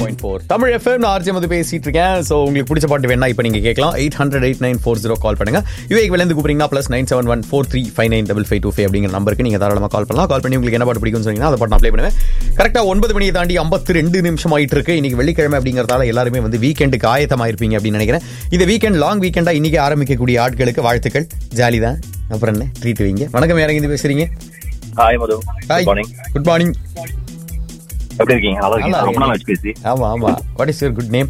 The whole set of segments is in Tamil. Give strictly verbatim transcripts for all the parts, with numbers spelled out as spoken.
Point four Tamil FM RJ மது பேசிட்டு இருக்கேன். ஸோ உங்களுக்கு பிடிச்ச பாட்டு வேணா இப்போ நீங்க கேட்கலாம். Eight hundred eight nine four zero கால் பண்ணுங்க. யூஏக்கு விளைந்து கூப்பிடுறீங்கன்னா plus nine seven one four three five nine double five two five அப்படிங்கிற நம்பருக்கு நீங்க தாராளமாக கால் பண்ணலாம். கால் பண்ணி உங்களுக்கு என்ன பாட்டு பிடிக்கும்னு சொன்னீங்கன்னா அதை பாட்டு நான் ப்ளே பண்ணுவேன். கரெக்டாக ஒன்பது மணியை தாண்டி ஐம்பத்தி ரெண்டு நிமிஷம் ஆயிட்டு இருக்கு. இன்னைக்கு வெள்ளிக்கிழமை அப்படிங்கிறதால எல்லாருமே வந்து வீக்கெண்டுக்கு ஆயத்தமாயிருப்பீங்க அப்படின்னு நினைக்கிறேன். இந்த வீக்கெண்ட் லாங் வீக்கெண்டா இன்னைக்கு ஆரம்பிக்கக்கூடிய ஆட்களுக்கு வாழ்த்துக்கள். ஜாலி தான். அப்புறம் என்ன ட்ரீட் வைங்க. வணக்கம், யாரங்க இருந்து பேசுறீங்க? ஹாய் மது. Hi, good morning. எப்படி இருக்கீங்க? நல்லா இருக்கீங்க? ரொம்ப நாள் ஆச்சு பேசி. ஆமா ஆமா. What is your good name?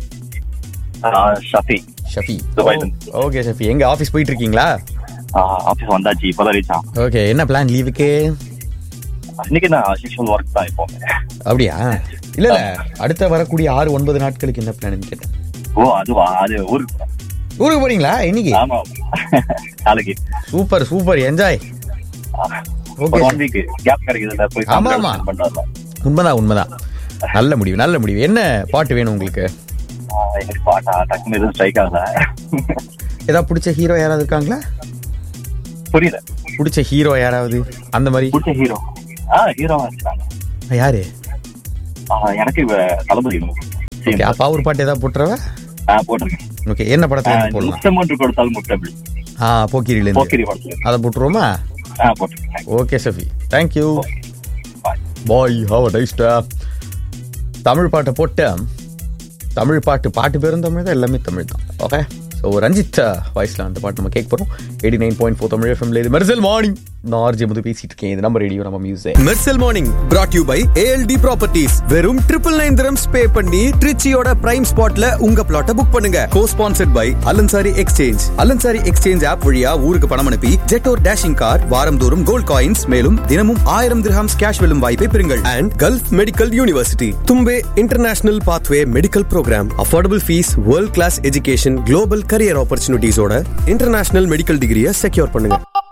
Shafi. Shafi. Okay Shafi, எங்க ஆபீஸ் போயிட்டு இருக்கீங்களா? ஆபீஸ் வந்தாச்சு, இப்பதான் ரீச் ஆகும். ஓகே, என்ன பிளான் லீவுக்கு? இன்னைக்கு நான் செக்ஷன் ஒர்க் தான் இப்போ. அப்படியா? இல்ல இல்ல, அடுத்த வரக்கூடிய ஆறு ஒன்பது நாட்களுக்கு என்ன பிளான் கேட்டேன். ஓ அதுவா? அது ஊருக்கு ஊருக்கு போறீங்களா இன்னைக்கு? ஆமா, நாளைக்கு. Super super, enjoy. Okay, one week gap கிடைக்குதுல, போய் ஆமா ஆமா, உண்மைதான் உண்மைதான். நல்ல முடிவு நல்ல முடிவு. என்ன பாட்டு வேணும் உங்களுக்கு? எனக்கு பாட்டா டக்குனு எதுவும் ஸ்ட்ரைக் ஆகல. ஏதாவது பிடிச்ச ஹீரோ யாராவது இருக்காங்களா? புரியல. பிடிச்ச ஹீரோ யாராவது அந்த மாதிரி? பிடிச்ச ஹீரோ ஆ ஹீரோவா இருக்காங்க. யாரு? எனக்கு தளபதி. ஓகே, அப்பா ஒரு பாட்டு ஏதாவது போட்டுறவ? ஆ போட்டிருக்கேன். ஓகே, என்ன படத்துல போடலாம்? முத்தமன்று கொடுத்தால் முத்தமிழ். ஆ போக்கிரில இருந்து. போக்கிரி படத்துல அத போட்டுருவோமா? ஆ போட்டுருக்கேன். Okay Shafi, thank you. Bye, have a nice day. Tamil பாட்டை போட்டேன். தமிழ் பாட்டு பாட்டு பேரும் தமிழ் தான், எல்லாமே தமிழ் தான். ஓகே, ஸோ ரஞ்சித் வாய்ஸ்ல அந்த பாட்டு நம்ம கேட்க போறோம். Eighty nine point four Tamil எஃப்எம்ல இது மெர்சல் மார்னிங். நான் ஆர்ஜே மது பேசிட்டு இருக்கேன். இது நம்ம ரேடியோ, நம்ம music. Mersal morning brought you by A L D properties. வெறும் ட்ரிபிள் நைன் திரம்ஸ் பே பண்ணி ட்ரிச்சியோட பிரைம் ஸ்பாட்ல உங்க பிளாட்டை புக் பண்ணுங்க. கோ sponsored by அலன்சாரி exchange. அலன்சாரி exchange app வழியா ஊருக்கு பணம் அனுப்பி ஜெட்டோர் டேஷிங் கார், வாரந்தோறும் கோல்ட் காயின்ஸ், மேலும் தினமும் ஆயிரம் திர்ஹாம்ஸ் கேஷ் வெல்லும் வாய்ப்பை பெறுங்கள். And gulf medical university, Thumbay international pathway medical program, affordable fees, world class education, global career ஆப்பர்ச்சுனிட்டிஸோட international medical டிகிரியை செக்யூர் பண்ணுங்க.